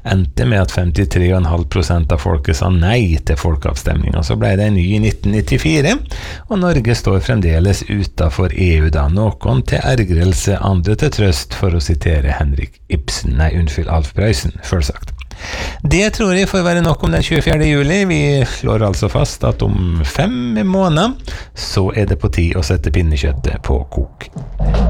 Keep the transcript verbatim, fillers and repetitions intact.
endte med at femtitre komma fem prosent av folket sa nei til folkeavstemningen. Så ble det en ny i nitten nittifire, og Norge står fremdeles utenfor E U da, noen til ergrelse, andre til trøst, for å sitere Henrik Ibsen, nei, unnskyld, Alf Prøysen, selvsagt. Det tror jeg får være nok om den tjuefjerde juli. Vi slår altså fast at om fem måneder så er det på tid å sette pinnekjøttet på kok.